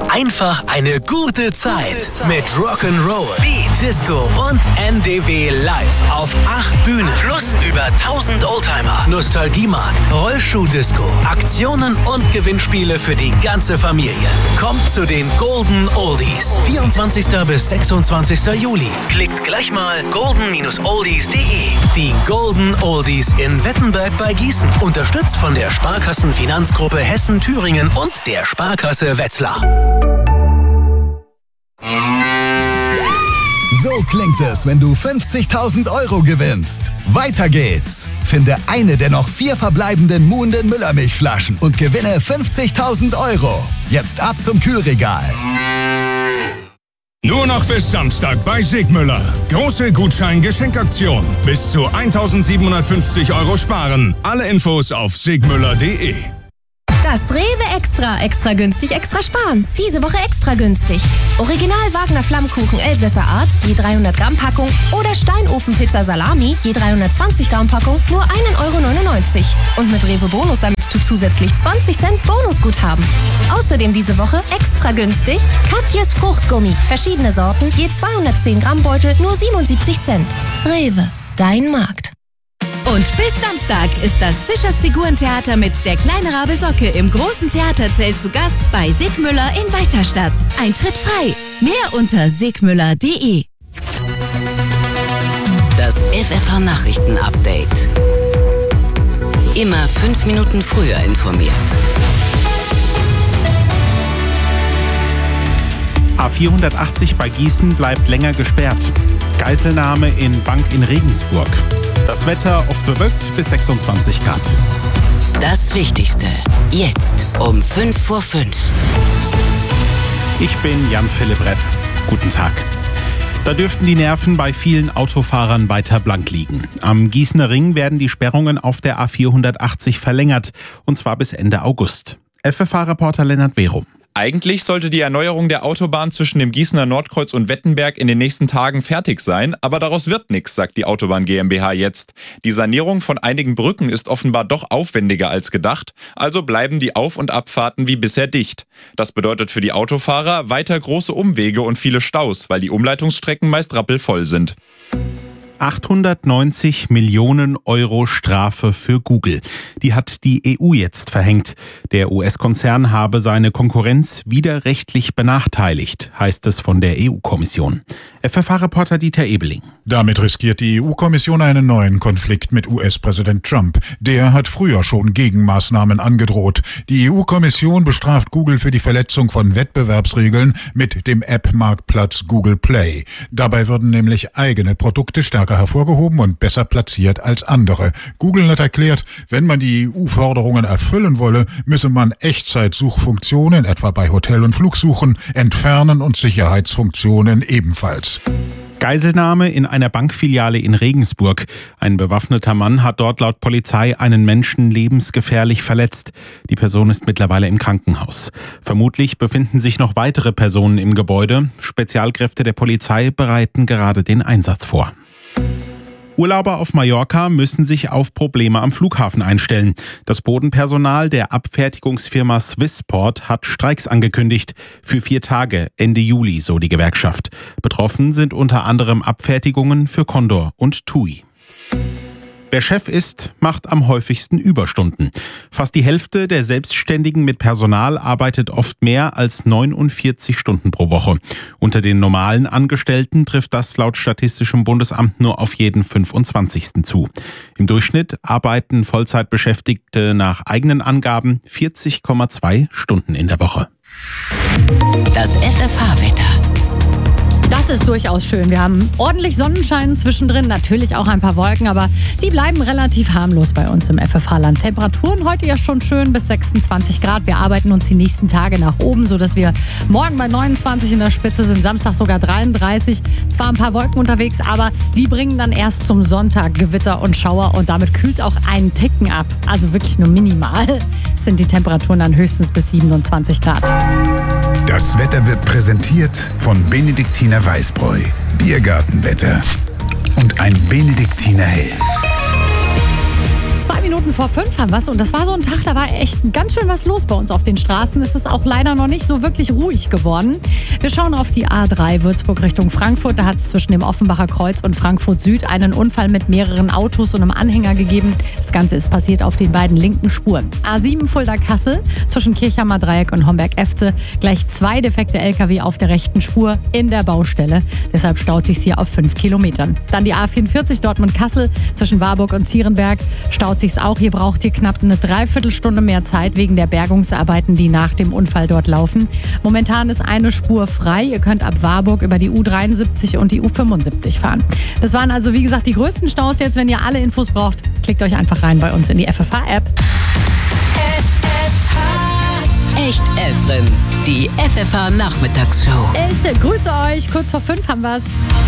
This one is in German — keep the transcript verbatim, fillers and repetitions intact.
Einfach eine gute Zeit mit Rock'n'Roll, Beat, Disco und N D W live auf acht Bühnen plus über tausend Oldtimer, Nostalgiemarkt, Rollschuh-Disco, Aktionen und Gewinnspiele für die ganze Familie. Kommt zu den Golden Oldies. vierundzwanzigsten bis sechsundzwanzigsten Juli. Klickt gleich mal golden oldies punkt de. Die Golden Oldies in Wettenberg bei Gießen. Unterstützt von der Sparkassenfinanzgruppe Hessen-Thüringen und der Sparkasse Wetzlar. So klingt es, wenn du fünfzigtausend Euro gewinnst. Weiter geht's. Finde eine der noch vier verbleibenden Muhnden Müllermilchflaschen und gewinne fünfzigtausend Euro. Jetzt ab zum Kühlregal. Nur noch bis Samstag bei Sigmüller. Große Gutschein-Geschenkaktion. Bis zu eintausendsiebenhundertfünfzig Euro sparen. Alle Infos auf sigmüller punkt de. Das Rewe Extra. Extra günstig, extra sparen. Diese Woche extra günstig. Original Wagner Flammkuchen Elsässer Art, je dreihundert Gramm Packung. Oder Steinofenpizza Salami, je dreihundertzwanzig Gramm Packung, nur ein Euro neunundneunzig. Und mit Rewe Bonus erhältst du zusätzlich zwanzig Cent Bonusguthaben. Außerdem diese Woche extra günstig Katjes Fruchtgummi. Verschiedene Sorten, je zweihundertzehn Gramm Beutel, nur siebenundsiebzig Cent. Rewe, dein Markt. Und bis Samstag ist das Fischers Figurentheater mit der kleine Rabe Socke im großen Theaterzelt zu Gast bei Sigmüller in Weiterstadt. Eintritt frei. Mehr unter sigmüller punkt de. Das F F H-Nachrichten-Update. Immer fünf Minuten früher informiert. A vierhundertachtzig bei Gießen bleibt länger gesperrt. Geiselnahme in Bank in Regensburg. Das Wetter oft bewölkt bis sechsundzwanzig Grad. Das Wichtigste jetzt um fünf vor fünf. Ich bin Jan-Philipp Repp. Guten Tag. Da dürften die Nerven bei vielen Autofahrern weiter blank liegen. Am Gießener Ring werden die Sperrungen auf der A vierhundertachtzig verlängert, und zwar bis Ende August. F F H-Reporter Lennart Werum. Eigentlich sollte die Erneuerung der Autobahn zwischen dem Gießener Nordkreuz und Wettenberg in den nächsten Tagen fertig sein, aber daraus wird nichts, sagt die Autobahn GmbH jetzt. Die Sanierung von einigen Brücken ist offenbar doch aufwendiger als gedacht, also bleiben die Auf- und Abfahrten wie bisher dicht. Das bedeutet für die Autofahrer weiter große Umwege und viele Staus, weil die Umleitungsstrecken meist rappelvoll sind. achthundertneunzig Millionen Euro Strafe für Google. Die hat die E U jetzt verhängt. Der U S-Konzern habe seine Konkurrenz widerrechtlich benachteiligt, heißt es von der E U-Kommission. F F H-Reporter Dieter Ebeling. Damit riskiert die E U-Kommission einen neuen Konflikt mit U S-Präsident Trump. Der hat früher schon Gegenmaßnahmen angedroht. Die E U-Kommission bestraft Google für die Verletzung von Wettbewerbsregeln mit dem App-Marktplatz Google Play. Dabei würden nämlich eigene Produkte stärker hervorgehoben und besser platziert als andere. Google hat erklärt, wenn man die E U-Forderungen erfüllen wolle, müsse man Echtzeitsuchfunktionen, etwa bei Hotel- und Flugsuchen, entfernen und Sicherheitsfunktionen ebenfalls. Geiselnahme in einer Bankfiliale in Regensburg. Ein bewaffneter Mann hat dort laut Polizei einen Menschen lebensgefährlich verletzt. Die Person ist mittlerweile im Krankenhaus. Vermutlich befinden sich noch weitere Personen im Gebäude. Spezialkräfte der Polizei bereiten gerade den Einsatz vor. Urlauber auf Mallorca müssen sich auf Probleme am Flughafen einstellen. Das Bodenpersonal der Abfertigungsfirma Swissport hat Streiks angekündigt. Für vier Tage, Ende Juli, so die Gewerkschaft. Betroffen sind unter anderem Abfertigungen für Condor und TUI. Wer Chef ist, macht am häufigsten Überstunden. Fast die Hälfte der Selbstständigen mit Personal arbeitet oft mehr als neunundvierzig Stunden pro Woche. Unter den normalen Angestellten trifft das laut Statistischem Bundesamt nur auf jeden fünfundzwanzigsten zu. Im Durchschnitt arbeiten Vollzeitbeschäftigte nach eigenen Angaben vierzig Komma zwei Stunden in der Woche. Das F F H-Wetter. Das ist durchaus schön. Wir haben ordentlich Sonnenschein zwischendrin, natürlich auch ein paar Wolken, aber die bleiben relativ harmlos bei uns im F F H-Land. Temperaturen heute ja schon schön bis sechsundzwanzig Grad. Wir arbeiten uns die nächsten Tage nach oben, sodass wir morgen bei neunundzwanzig in der Spitze sind, Samstag sogar dreiunddreißig. Zwar ein paar Wolken unterwegs, aber die bringen dann erst zum Sonntag Gewitter und Schauer und damit kühlt es auch einen Ticken ab. Also wirklich nur minimal sind die Temperaturen dann höchstens bis siebenundzwanzig Grad. Das Wetter wird präsentiert von Benediktiner Weißbräu, Biergartenwetter und ein Benediktiner Hell. Zwei Minuten sieben vor fünf haben wir es und das war so ein Tag, da war echt ganz schön was los bei uns auf den Straßen. Es ist auch leider noch nicht so wirklich ruhig geworden. Wir schauen auf die A drei Würzburg Richtung Frankfurt. Da hat es zwischen dem Offenbacher Kreuz und Frankfurt Süd einen Unfall mit mehreren Autos und einem Anhänger gegeben. Das Ganze ist passiert auf den beiden linken Spuren. A sieben Fulda-Kassel zwischen Kirchhammer Dreieck und Homberg-Efze. Gleich zwei defekte L K W auf der rechten Spur in der Baustelle. Deshalb staut sich hier auf fünf Kilometern. Dann die A vierundvierzig Dortmund-Kassel zwischen Warburg und Zierenberg. Staut sich's auch. Hier braucht ihr knapp eine Dreiviertelstunde mehr Zeit wegen der Bergungsarbeiten, die nach dem Unfall dort laufen. Momentan ist eine Spur frei. Ihr könnt ab Warburg über die U dreiundsiebzig und die U fünfundsiebzig fahren. Das waren also, wie gesagt, die größten Staus jetzt. Wenn ihr alle Infos braucht, klickt euch einfach rein bei uns in die F F H-App. F F H. Echt Efren. Die F F H-Nachmittagsshow. Ich grüße euch. Kurz vor fünf haben wir's.